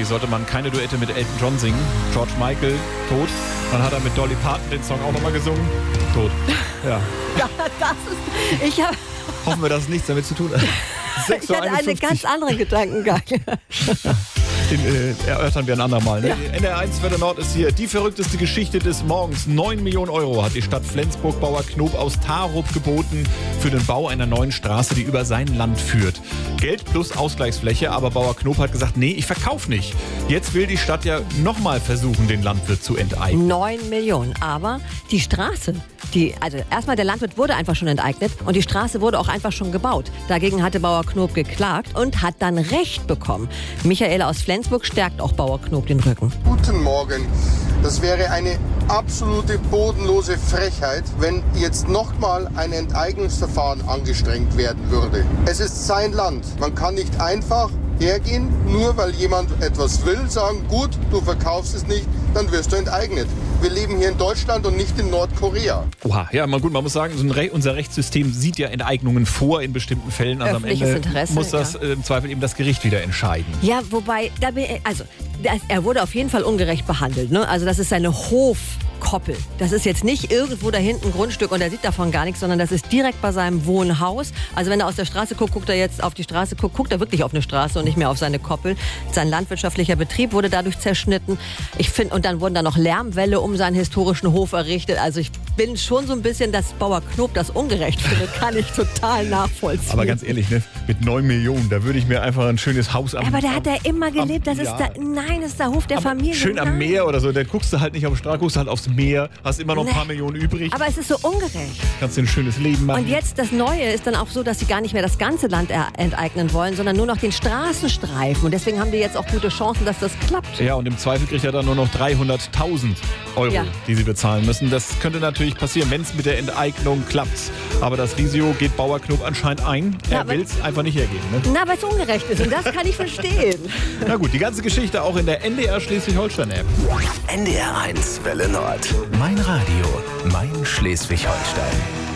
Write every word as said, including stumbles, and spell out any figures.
Eigentlich sollte man keine Duette mit Elton John singen. George Michael, tot. Dann hat er mit Dolly Parton den Song auch nochmal gesungen. Tot. Ja. Ja, das ist... Ich habe... Hoffen wir, dass es nichts damit zu tun hat. Ich hatte einen ganz anderen Gedankengang. Den äh, erörtern wir ein andermal. Ne? Ja. N R eins Wetter Nord ist hier. Die verrückteste Geschichte des Morgens. neun Millionen Euro hat die Stadt Flensburg Bauer Knob aus Tarup geboten für den Bau einer neuen Straße, die über sein Land führt. Geld plus Ausgleichsfläche, aber Bauer Knob hat gesagt, nee, ich verkaufe nicht. Jetzt will die Stadt ja nochmal versuchen, den Landwirt zu enteignen. neun Millionen. Aber die Straße, die, also erstmal der Landwirt wurde einfach schon enteignet und die Straße wurde auch einfach schon gebaut. Dagegen hatte Bauer Knob geklagt und hat dann Recht bekommen. Michael aus Flensburg stärkt auch Bauer Knob den Rücken. Guten Morgen. Das wäre eine absolute bodenlose Frechheit, wenn jetzt nochmal ein Enteignungsverfahren angestrengt werden würde. Es ist sein Land. Man kann nicht einfach hergehen, nur weil jemand etwas will, sagen, gut, du verkaufst es nicht, dann wirst du enteignet. Wir leben hier in Deutschland und nicht in Nordkorea. Oha, ja, mal gut, man muss sagen, so ein Re- unser Rechtssystem sieht ja Enteignungen vor in bestimmten Fällen. Also am Öffentliches Ende Interesse, muss das ja. äh, im Zweifel eben das Gericht wieder entscheiden. Ja, wobei, da bin, also, das, er wurde auf jeden Fall ungerecht behandelt. Ne? Also das ist seine Hofkoppel. Das ist jetzt nicht irgendwo da hinten ein Grundstück und er sieht davon gar nichts, sondern das ist direkt bei seinem Wohnhaus. Also wenn er aus der Straße guckt, guckt er jetzt auf die Straße, guckt, guckt er wirklich auf eine Straße und nicht mehr auf seine Koppel. Sein landwirtschaftlicher Betrieb wurde dadurch zerschnitten. Ich finde, und dann wurden da noch Lärmwälle um seinen historischen Hof errichtet. Also ich bin schon so ein bisschen, dass Bauer Knob das ungerecht findet, kann ich total nachvollziehen. Aber ganz ehrlich, ne, mit neun Millionen, da würde ich mir einfach ein schönes Haus am... Aber da hat er immer gelebt, das am, ist ja. da, nein, das ist der Hof der Aber Familie. schön am Nein. Meer oder so, dann guckst du halt nicht auf die Straße, guckst halt aufs Meer, hast immer noch ein Nee. paar Millionen übrig, Aber es ist so ungerecht. kannst dir ein schönes Leben machen. Und jetzt das Neue ist dann auch so, dass sie gar nicht mehr das ganze Land er- enteignen wollen, sondern nur noch den Straßenstreifen. Und deswegen haben die jetzt auch gute Chancen, dass das klappt. Ja, und im Zweifel kriegt er dann nur noch dreihunderttausend Euro, Ja. die sie bezahlen müssen. Das könnte natürlich passieren, wenn es mit der Enteignung klappt. Aber das Risiko geht Bauer Knob anscheinend ein. Ja, Er aber- will es einfach nicht hergeben. Ne? Na, weil es ungerecht ist. Und das kann ich verstehen. Na gut, die ganze Geschichte auch in der N D R Schleswig-Holstein-App. N D R eins Welle Nord. Mein Radio, mein Schleswig-Holstein.